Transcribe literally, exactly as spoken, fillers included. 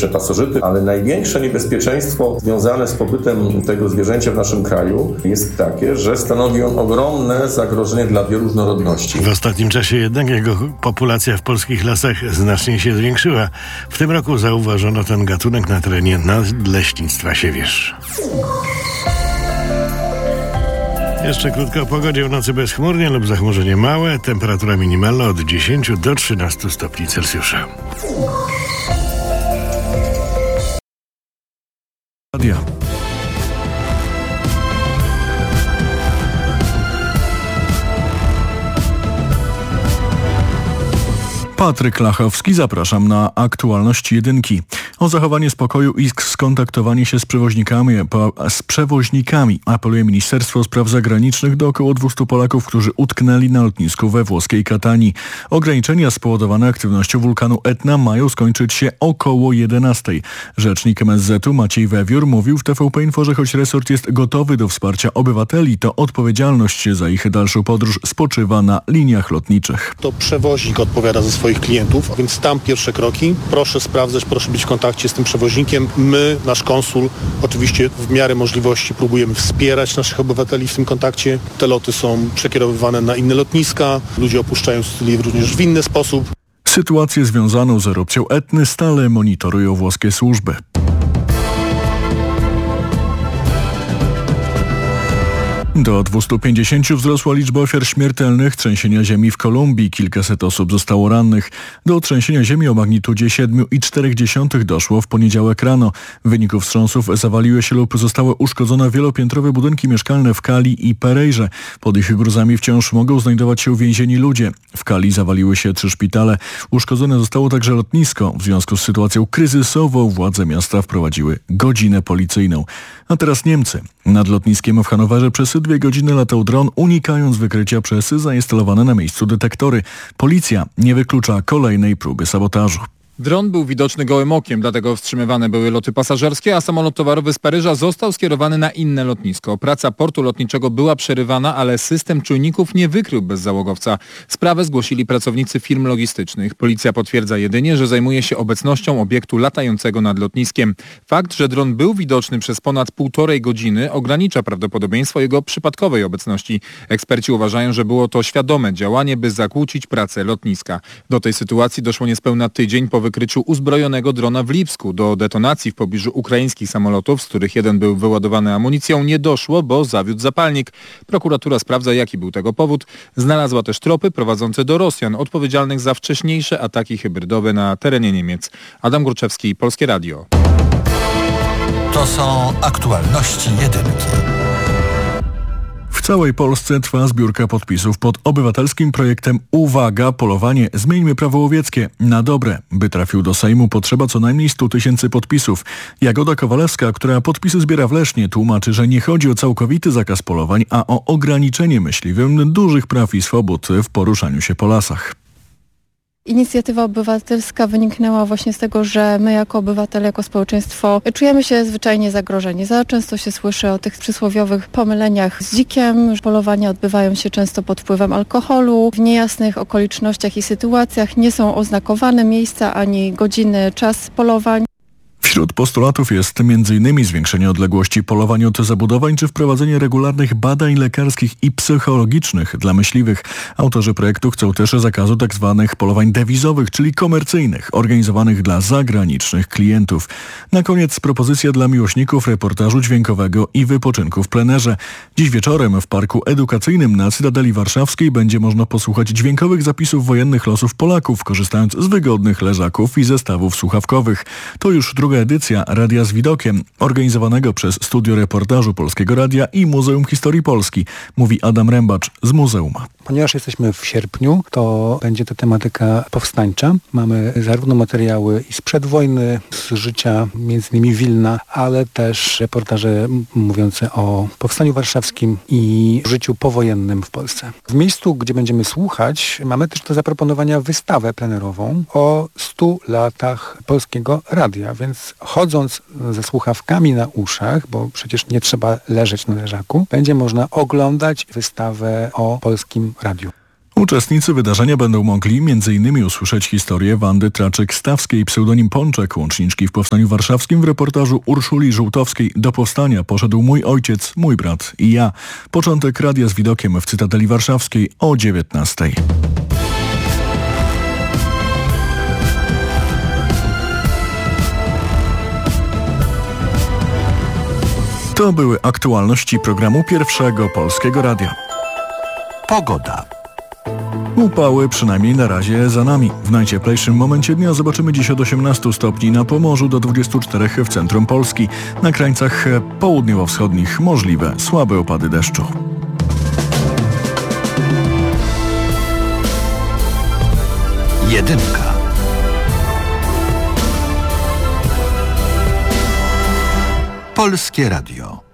bezpieczne pasożyty, ale największe niebezpieczeństwo związane z pobytem tego zwierzęcia w naszym kraju jest takie, że stanowi on ogromne zagrożenie dla bioróżnorodności. W ostatnim czasie jednak jego populacja w polskich lasach znacznie się zwiększyła. W tym roku zauważono ten gatunek na terenie Nadleśnictwa Siewierz. Jeszcze krótko o pogodzie. W nocy bezchmurnie lub zachmurzenie małe. Temperatura minimalna od dziesięciu do trzynastu stopni Celsjusza. Radia. Patryk Lachowski, zapraszam na aktualność jedynki. O zachowanie spokoju i skontaktowanie się z przewoźnikami, z przewoźnikami apeluje Ministerstwo Spraw Zagranicznych do około dwustu Polaków, którzy utknęli na lotnisku we włoskiej Katanii. Ograniczenia spowodowane aktywnością wulkanu Etna mają skończyć się około jedenastej. Rzecznik M S Z-u Maciej Wewiór mówił w T V P Info, że choć resort jest gotowy do wsparcia obywateli, to odpowiedzialność za ich dalszą podróż spoczywa na liniach lotniczych. To przewoźnik odpowiada za swoich klientów, więc tam pierwsze kroki. Proszę sprawdzać, proszę być w kontakcie z tym przewoźnikiem. My, nasz konsul, oczywiście w miarę możliwości próbujemy wspierać naszych obywateli w tym kontakcie. Te loty są przekierowywane na inne lotniska. Ludzie opuszczają Sycylię również w inny sposób. Sytuację związaną z erupcją Etny stale monitorują włoskie służby. Do dwustu pięćdziesięciu wzrosła liczba ofiar śmiertelnych trzęsienia ziemi w Kolumbii. Kilkaset osób zostało rannych. Do trzęsienia ziemi o magnitudzie siedem i cztery dziesiąte doszło w poniedziałek rano. W wyniku wstrząsów zawaliły się lub zostały uszkodzone wielopiętrowe budynki mieszkalne w Cali i Perejrze. Pod ich gruzami wciąż mogą znajdować się uwięzieni ludzie. W Cali zawaliły się trzy szpitale. Uszkodzone zostało także lotnisko. W związku z sytuacją kryzysową władze miasta wprowadziły godzinę policyjną. A teraz Niemcy. Nad lotniskiem w Hanowerze przez dwie godziny latał dron, unikając wykrycia przez zainstalowane na miejscu detektory. Policja nie wyklucza kolejnej próby sabotażu. Dron był widoczny gołym okiem, dlatego wstrzymywane były loty pasażerskie, a samolot towarowy z Paryża został skierowany na inne lotnisko. Praca portu lotniczego była przerywana, ale system czujników nie wykrył bezzałogowca. Sprawę zgłosili pracownicy firm logistycznych. Policja potwierdza jedynie, że zajmuje się obecnością obiektu latającego nad lotniskiem. Fakt, że dron był widoczny przez ponad półtorej godziny, ogranicza prawdopodobieństwo jego przypadkowej obecności. Eksperci uważają, że było to świadome działanie, by zakłócić pracę lotniska. Do tej sytuacji doszło niespełna tydzień po wykryciu uzbrojonego drona w Lipsku. Do detonacji w pobliżu ukraińskich samolotów, z których jeden był wyładowany amunicją, nie doszło, bo zawiódł zapalnik. Prokuratura sprawdza, jaki był tego powód. Znalazła też tropy prowadzące do Rosjan, odpowiedzialnych za wcześniejsze ataki hybrydowe na terenie Niemiec. Adam Gruczewski, Polskie Radio. To są aktualności jedynki. W całej Polsce trwa zbiórka podpisów pod obywatelskim projektem Uwaga, polowanie, zmieńmy prawo łowieckie na dobre. By trafił do Sejmu, potrzeba co najmniej stu tysięcy podpisów. Jagoda Kowalewska, która podpisy zbiera w Lesznie, tłumaczy, że nie chodzi o całkowity zakaz polowań, a o ograniczenie myśliwym dużych praw i swobód w poruszaniu się po lasach. Inicjatywa obywatelska wyniknęła właśnie z tego, że my jako obywatele, jako społeczeństwo czujemy się zwyczajnie zagrożeni. Za często się słyszy o tych przysłowiowych pomyleniach z dzikiem. Polowania odbywają się często pod wpływem alkoholu. W niejasnych okolicznościach i sytuacjach nie są oznakowane miejsca ani godziny, czas polowań. Wśród postulatów jest między innymi zwiększenie odległości polowań od zabudowań czy wprowadzenie regularnych badań lekarskich i psychologicznych dla myśliwych. Autorzy projektu chcą też zakazu tzw. polowań dewizowych, czyli komercyjnych, organizowanych dla zagranicznych klientów. Na koniec propozycja dla miłośników reportażu dźwiękowego i wypoczynku w plenerze. Dziś wieczorem w Parku Edukacyjnym na Cytadeli Warszawskiej będzie można posłuchać dźwiękowych zapisów wojennych losów Polaków, korzystając z wygodnych leżaków i zestawów słuchawkowych. To już druga edycja Radia z Widokiem, organizowanego przez Studio Reportażu Polskiego Radia i Muzeum Historii Polski, mówi Adam Rębacz z muzeum. Ponieważ jesteśmy w sierpniu, to będzie to tematyka powstańcza. Mamy zarówno materiały i sprzed wojny, z życia między innymi Wilna, ale też reportaże mówiące o powstaniu warszawskim i życiu powojennym w Polsce. W miejscu, gdzie będziemy słuchać, mamy też do zaproponowania wystawę plenerową o stu latach Polskiego Radia, więc chodząc ze słuchawkami na uszach, bo przecież nie trzeba leżeć na leżaku, będzie można oglądać wystawę o Polskim Radiu. Uczestnicy wydarzenia będą mogli między innymi usłyszeć historię Wandy Traczyk-Stawskiej, pseudonim Pączek, łączniczki w Powstaniu Warszawskim, w reportażu Urszuli Żółtowskiej. Do powstania poszedł mój ojciec, mój brat i ja. Początek Radia z Widokiem w Cytadeli Warszawskiej o dziewiętnastej. To były aktualności programu Pierwszego Polskiego Radia. Pogoda. Upały przynajmniej na razie za nami. W najcieplejszym momencie dnia zobaczymy dziś od osiemnastu stopni na Pomorzu do dwudziestu czterech w centrum Polski. Na krańcach południowo-wschodnich możliwe słabe opady deszczu. Jedynka. Polskie Radio.